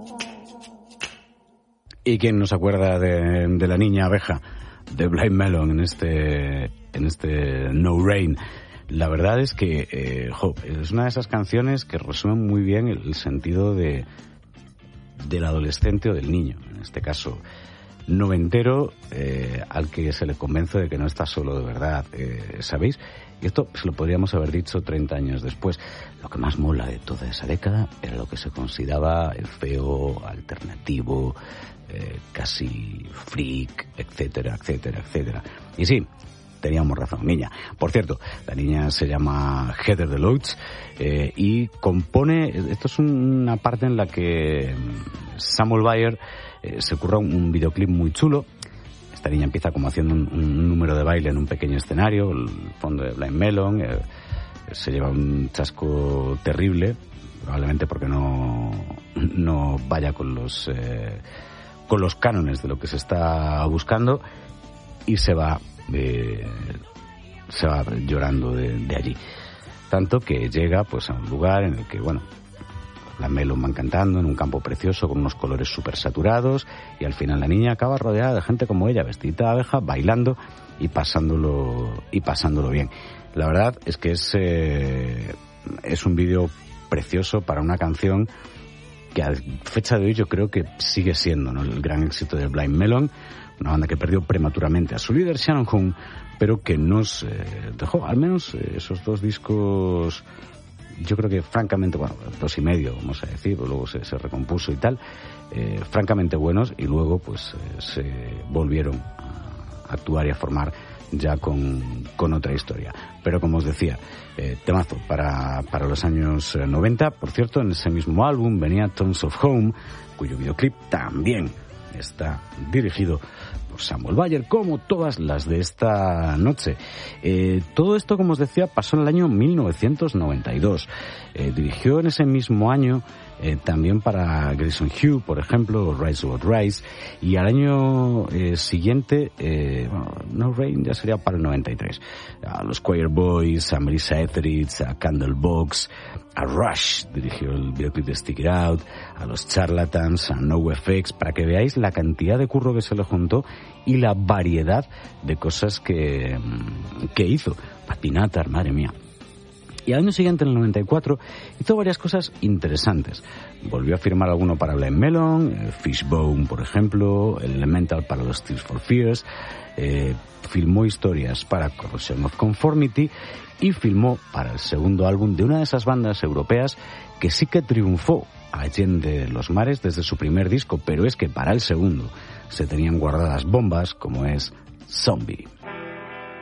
¿Y quién no se acuerda de la niña abeja de Blind Melon en este No Rain? La verdad es que es una de esas canciones que resumen muy bien el sentido del adolescente o del niño, en este caso noventero, al que se le convence de que no está solo de verdad, ¿sabéis? Y esto se lo podríamos haber dicho 30 años después. Lo que más mola de toda esa década era lo que se consideraba el feo, alternativo, casi freak, etcétera, etcétera, etcétera. Y sí, teníamos razón, niña. Por cierto, la niña se llama Heather Deloach y compone... Esto es una parte en la que Samuel Bayer se curra un videoclip muy chulo. Esta niña empieza como haciendo un número de baile en un pequeño escenario, el fondo de Blind Melon. Se lleva un chasco terrible, probablemente porque no vaya con los cánones de lo que se está buscando, y se va llorando de allí. Tanto que llega pues a un lugar en el que, bueno, la Melon van cantando en un campo precioso con unos colores súper saturados, y al final la niña acaba rodeada de gente como ella, vestida de abeja, bailando y pasándolo bien. La verdad es que es un vídeo precioso para una canción que a fecha de hoy yo creo que sigue siendo, ¿no?, el gran éxito de Blind Melon, una banda que perdió prematuramente a su líder Shannon Hoon, pero que nos dejó al menos esos 2 discos, yo creo que francamente, bueno, 2 y medio, vamos a decir, luego se recompuso y tal, francamente buenos, y luego pues se volvieron a actuar y a formar ya con otra historia. Pero como os decía, temazo para los años 90. Por cierto, en ese mismo álbum venía Tones of Home, cuyo videoclip también está dirigido por Samuel Bayer, como todas las de esta noche. Todo esto, como os decía, pasó en el año 1992. Dirigió en ese mismo año también para Grayson Hugh, por ejemplo, Rise What Rise, y al año siguiente, No Rain ya sería para el 93, a los Choir Boys, a Melissa Etheridge, a Candlebox, a Rush, dirigió el videoclip de Stick It Out, a los Charlatans, a NoFX, para que veáis la cantidad de curro que se le juntó y la variedad de cosas que hizo. Patinatar, madre mía. Y al año siguiente, en el 94, hizo varias cosas interesantes. Volvió a firmar alguno para Blind Melon, Fishbone, por ejemplo, Elemental para los Tears for Fears, filmó historias para Corrosion of Conformity y filmó para el segundo álbum de una de esas bandas europeas que sí que triunfó allende los mares desde su primer disco, pero es que para el segundo se tenían guardadas bombas como es Zombie.